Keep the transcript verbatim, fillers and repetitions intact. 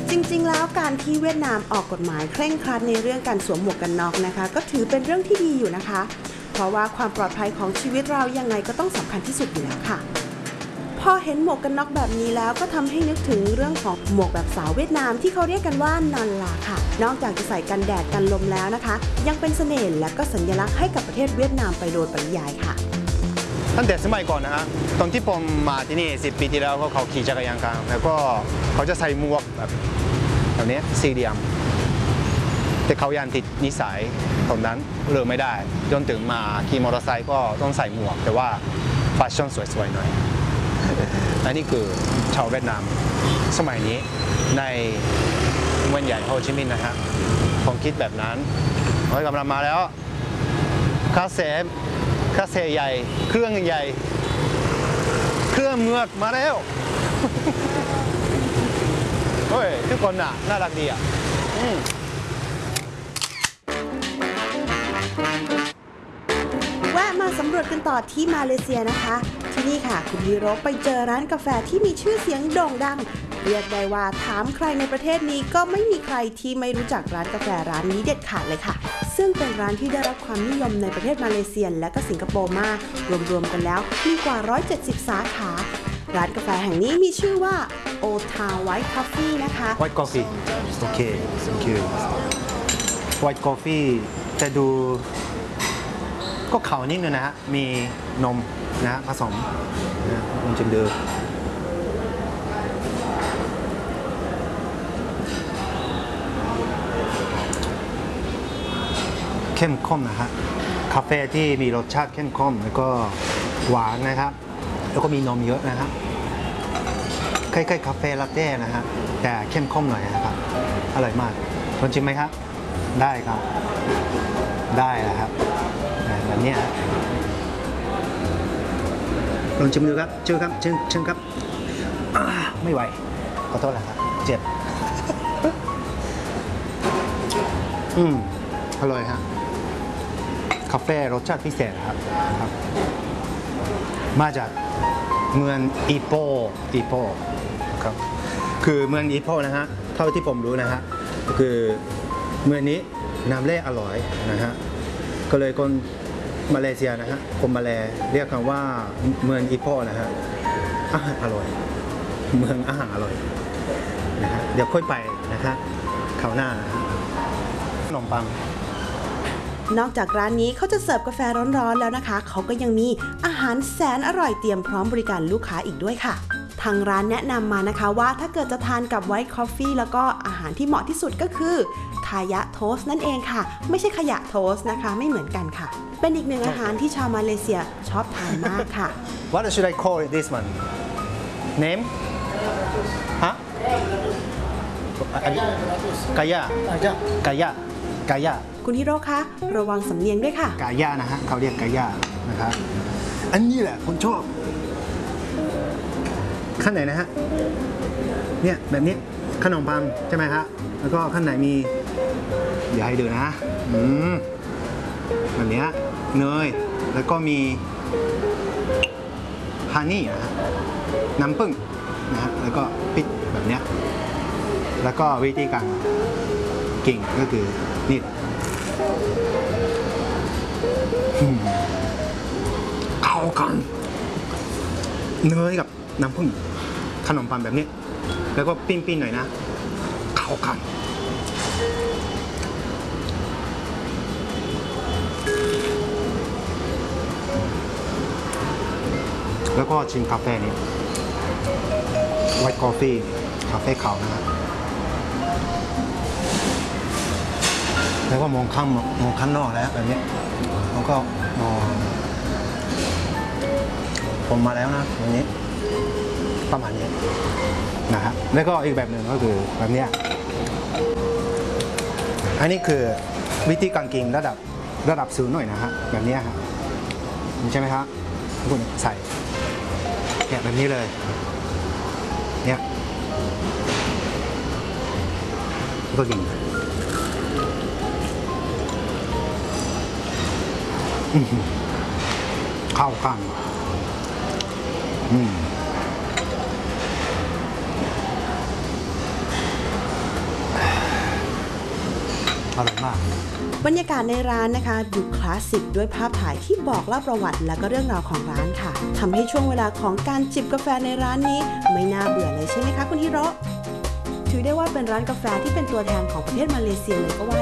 จริงๆแล้วการที่เวียดนามออกกฎหมายเคร่งครัดในเรื่องการสวมหมวกกันน็อกนะคะก็ถือเป็นเรื่องที่ดีอยู่นะคะเพราะว่าความปลอดภัยของชีวิตเรายังไงก็ต้องสำคัญที่สุดอยู่แล้วค่ะพอเห็นหมวกกันน็อกแบบนี้แล้วก็ทำให้นึกถึงเรื่องของหมวกแบบสาวเวียดนามที่เขาเรียกกันว่านอนลาค่ะนอกจากจะใส่กันแดดกันลมแล้วนะคะยังเป็นเสน่ห์และก็สัญลักษณ์ให้กับประเทศเวียดนามไปโดยปริยายค่ะตั้งแต่สมัยก่อนนะฮะตอนที่ผมมาที่นี่สิบปีที่แล้วก็เขาขี่จักรยานกันแล้วก็เขาจะใส่หมวกแบบแบบนี้สี่เหลี่ยมแต่เขายังติดนิสัยตอนนั้นเลิกไม่ได้จนถึงมาขี่มอเตอร์ไซค์ก็ต้องใส่หมวกแต่ว่าแฟชั่นสวยๆหน่อยอันนี้คือชาวเวียดนามสมัยนี้ในเมืองใหญ่โฮจิมินห์นะฮะผมคิดแบบนั้นเฮ้ยกำลังมาแล้วคาเซ่คาเซ่ใหญ่เครื่องใหญ่เครื่องเมือกมาแล้วเฮ้ยทุกคนน่ะน่ารักดีอ่ะแวะมาสำรวจกันต่อที่มาเลเซียนะคะที่นี่ค่ะคุณฮีโร่ไปเจอร้านกาแฟที่มีชื่อเสียงโด่งดังเรียกได้ว่าถามใครในประเทศนี้ก็ไม่มีใครที่ไม่รู้จักร้านกาแฟร้านนี้เด็ดขาดเลยค่ะซึ่งเป็นร้านที่ได้รับความนิยมในประเทศมาเลเซียและก็สิงคโปร์มากรวมๆกันแล้วมีกว่าหนึ่งร้อยเจ็ดสิบสาขาร้านกาแฟแห่งนี้มีชื่อว่า Old Town White Coffee นะคะ White Coffee โอเค thank you White Coffee จะดูก็ขาวนิดนึงนะฮะมีนมนะฮะผสมนะมันจะดูเข้มข้นนะฮะกาแฟที่มีรสชาติเข้มข้นแล้วก็หวานนะครับแล้วก็มีนมเยอะนะฮะคล้ายๆกาแฟลาเต้นะฮะแต่เข้มข้นหน่อยนะครับอร่อยมากลองชิมไหมครับได้ครับได้นะครับแบบนี้ลองชิมดูครับชิมครับชิมชิมครับไม่ไหวขอโทษนะครับเจ็บอืมอร่อยฮะกาแฟรสชาติพิเศษครับครับมาจากเมืองอีโปอีโปครับคือเมืองอีโปนะฮะเท่าที่ผมรู้นะฮะคือเมืองนี้น้ำเล่อร่อยนะฮะก็เลยคนมาเลเซียนะฮะคนมาเลเรียกกันว่าเมืองอีโปนะฮะอาหารอร่อยเมืองอาหารอร่อยนะฮะเดี๋ยวค่อยไปนะฮะคราวหน้าขนมปังนอกจากร้านนี้เขาจะเสิร์ฟกาแฟร้อนๆแล้วนะคะเขาก็ยังมีอาหารแสนอร่อยเตรียมพร้อมบริการลูกค้าอีกด้วยค่ะทางร้านแนะนำมานะคะว่าถ้าเกิดจะทานกับไวท์คอฟฟี่แล้วก็อาหารที่เหมาะที่สุดก็คือคายะโทสนั่นเองค่ะไม่ใช่ขยะโทสนะคะไม่เหมือนกันค่ะเป็นอีกหนึ่งอาหารที่ชาวมาเลเซียชอบทานมากค่ะ What should I call this one name ฮะกายะกายะกายะคุณฮิโร่คะระวังสำเนียงด้วยค่ะกายะนะฮะเขาเรียกกายะนะครับอันนี้แหละคนชอบข้างไหนนะฮะเนี่ยแบบนี้ขนมปังใช่ไหมฮะแล้วก็ข้างไหนมีเดี๋ยวให้ดูนะอืมแบบนี้เนยแล้วก็มีฮันนี่นะฮะน้ำผึ้งนะฮะแล้วก็ปิดแบบนี้แล้วก็วิธีการกินก็คือนี่เข้ากันเนยกับน้ำผึ้งขนมปังแบบนี้แล้วก็ปิ้งๆหน่อยนะเข้ากันแล้วก็ชิมกาแฟนี้ไวท์กาแฟกาแฟขาวนะครับแล้วก็มองข้างมองข้างนอกแล้วแบบนี้แล้วก็มองผมมาแล้วนะวันนี้ประมาณนี้นะฮะแล้วก็อีกแบบหนึ่งก็คือแบบนี้อันนี้คือวิธีการกินระดับระดับสูงหน่อยนะฮะแบบนี้ครับใช่ไหมครับคุณใส่เนี่ยแบบนี้เลยเนี่ยก็กินเข้ากันอืมอร่อยมากบรรยากาศในร้านนะคะดูคลาสสิกด้วยภาพถ่ายที่บอกเล่าประวัติและก็เรื่องราวของร้านค่ะทำให้ช่วงเวลาของการจิบกาแฟในร้านนี้ไม่น่าเบื่อเลยใช่ไหมคะคุณฮิโร่ถือได้ว่าเป็นร้านกาแฟที่เป็นตัวแทนของประเทศมาเลเซียเลยก็ว่า